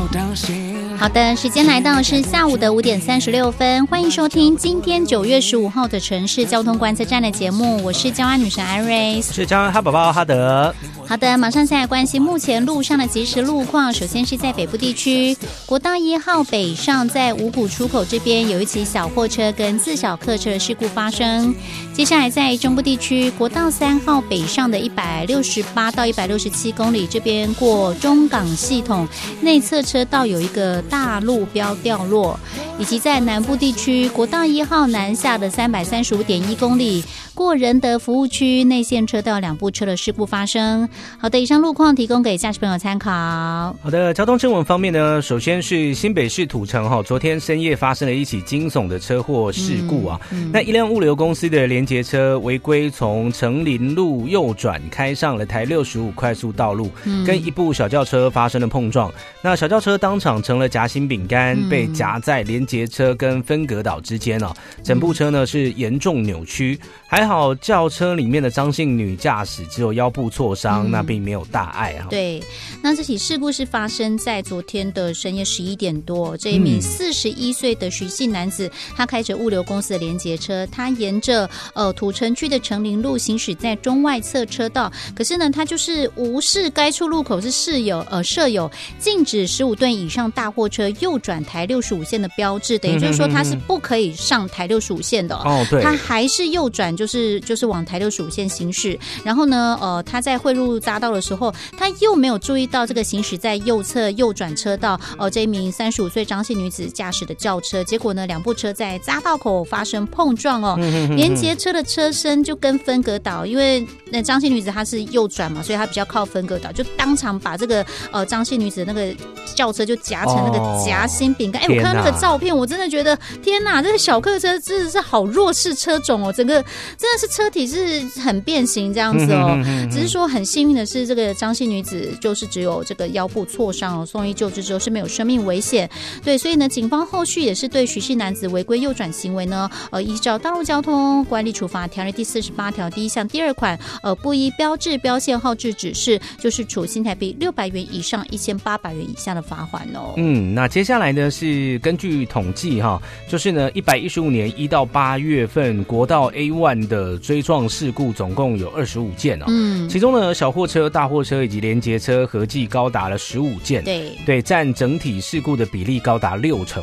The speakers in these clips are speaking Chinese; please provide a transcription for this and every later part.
好的，时间来到是下午的5点36分，欢迎收听今天9月15号的城市交通观测站的节目，我是交安女神 Iris， 是交安哈宝宝哈德。 好的，马上先来关心目前路上的即时路况。首先是在北部地区，国道1号北上在五股出口这边有一起小货车跟自小客车的事故发生。接下来在中部地区，国道3号北上的168到167公里这边过中港系统内侧车道有一个大路标掉落，以及在南部地区，国道1号南下的335.1公里过仁德服务区内线车道2部车的事故发生。好的，以上路况提供给驾驶朋友参考。 好的，交通新闻方面呢，首先是新北市土城昨天深夜发生了一起惊悚的车祸事故啊。那一辆物流公司的联结车违规从成林路右转开上了台65快速道路，跟一部小轿车发生了碰撞。那小轿车当场成了夹心饼干，被夹在联结车跟分隔岛之间整部车呢是严重扭曲，还好轿车里面的张姓女驾驶只有腰部挫伤，那并没有大碍对，那这起事故是发生在昨天的深夜11点多，这一名41岁的徐姓男子，他开着物流公司的联结车，他沿着土城区的成林路行驶在中外侧车道，可是呢他就是无视该处路口是设有禁止15吨以上大货车右转台65线的标志，等于就是说他是不可以上台65线的对， 他还是右转，就是往台65线行驶。然后呢他在汇入匝道的时候，他又没有注意到这个行驶在右侧右转车道这一名35岁张姓女子驾驶的轿车，结果呢两部车在匝道口发生碰撞连结车的车身就跟分隔岛，因为那张姓女子她是右转嘛，所以她比较靠分隔岛，就当场把这个张姓女子的那个轿车就夹成那个夹心饼干。我看到那个照片，我真的觉得天哪，这个小客车真的是好弱势车种整个真的是车体是很变形这样子只是说很幸运的是，这个张姓女子就是只有这个腰部挫伤送医救治之后是没有生命危险。对，所以呢警方后续也是对徐姓男子违规右转行为呢依照道路交通管理处罚条例第48条第1项第2款不依标志标线号志指示，就是处新台币600元以上1800元以下的罚款那接下来呢是根据统计就是呢115年1到8月份国道 A1 的追撞事故总共有25件其中呢小货车、大货车以及联结车合计高达了15件，对，占整体事故的比例高达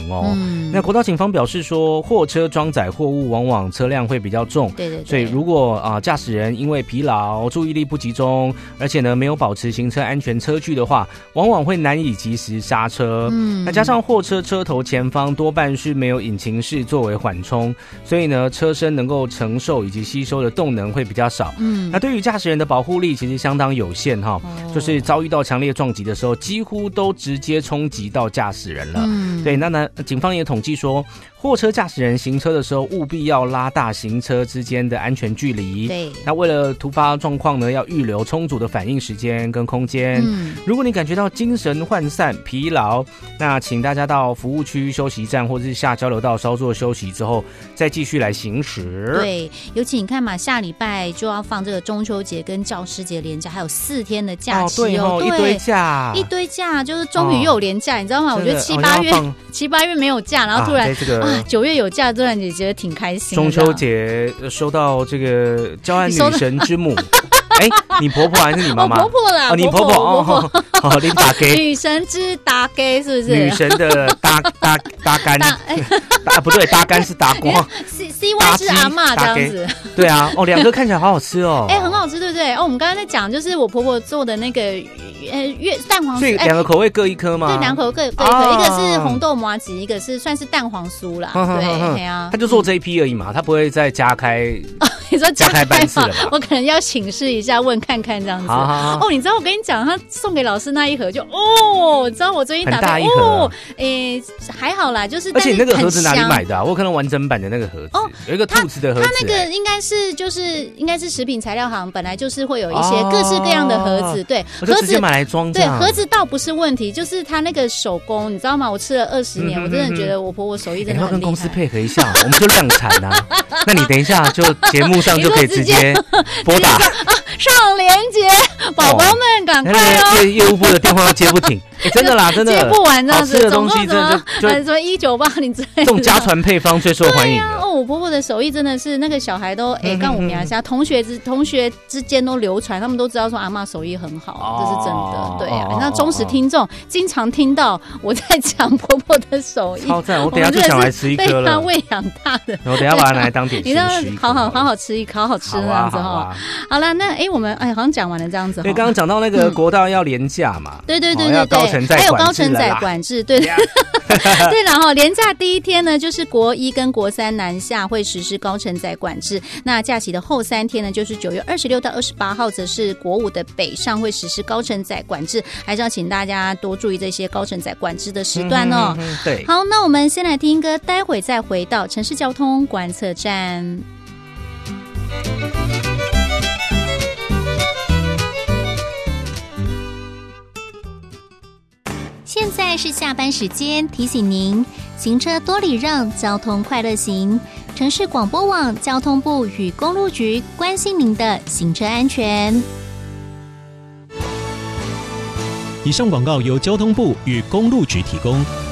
60%那国道警方表示说，货车装载货物往往车辆会比较重，对，所以如果驾驶人因为疲劳、注意力不集中，而且呢没有保持行车安全车距的话，往往会难以及时刹车。那加上货车车头前方多半是没有引擎室作为缓冲，所以呢车身能够承受以及吸收的动能会比较少。那对于驾驶人的保护力其实相当有限就是遭遇到强烈撞击的时候，几乎都直接冲击到驾驶人了。对，那警方也统计说，货车驾驶人行车的时候务必要拉大行车之间的安全距离。对，那为了突发状况呢，要预留充足的反应时间跟空间。如果你感觉到精神涣散、疲劳，那请大家到服务区休息站或者是下交流道稍作休息之后，再继续来行驶。对， 尤其你看嘛，下礼拜就要放这个中秋节跟教师节连假，还有4天的假期对，一堆假，就是终于又有连假，你知道吗？我觉得7、8月没有假，然后突然9月有假，突然也觉得挺开心的。 中秋节收到这个交安女神之母你婆婆还是你妈妈？ 婆婆啦， 你婆婆你打给女神之打给是不是？ 女神的搭杆不对，搭杆是搭光 ，CY 是阿嬷这样子。 对啊，2个看起来好好吃很好吃，对不对？我们刚刚在讲就是我婆婆做的那个蛋黄酥， 所以2个口味各1颗吗？ 对，2口各1颗，一个是红豆麻糬，一个是算是蛋黄酥啦。对啊， 他就做这一批而已嘛，他不会再加开。 你说加开班次了吧？ 我可能要请示一下，问看看这样子。你知道我跟你讲，他送给老师那一盒就你知道我最近打开还好啦，就是而且你那个盒子哪里买的我有看到完整版的那个盒子有一个兔子的盒子。 它那个应该是食品材料行本来就是会有一些各式各样的盒子，对， 我就直接买来装。 对，盒子倒不是问题，就是它那个手工，你知道吗？我吃了20年，我真的觉得我婆婆手艺真的很厉害。 要跟公司配合一下，我们就量产那你等一下就节目上就可以直接拨打上连结，宝宝们赶快业务部的电话要接不停。 真的啦，真的接不完这样子， 好吃的东西真的就什么198之类的， 这种家传配方最受欢迎的。 我婆婆的手艺真的是那个小孩都干我们家同学之间都流传，他们都知道说阿嬷手艺很好，这是真的。对啊，那忠实听众经常听到我在讲婆婆的手艺， 超赞！我等一下就想来吃一颗了， 被她喂养大的。 我等一下把它拿来当点心吃， 好好吃这样子哈。好了，那我们好像讲完了这样子。 对，刚刚讲到那个国道要廉价嘛， 对， 要高承载管制， 还有高承载管制，对。对了哈，连假第一天呢，就是国1跟国3南下会实施高承载管制。那假期的后3天呢，就是9月26到28号，则是国5的北上会实施高承载管制，还是要请大家多注意这些高承载管制的时段哦。 对， 好，那我们先来听歌，待会再回到城市交通观测站。现在是下班时间，提醒您行车多礼让，交通快乐行。城市广播网交通部与公路局关心您的行车安全。 以上广告由交通部与公路局提供。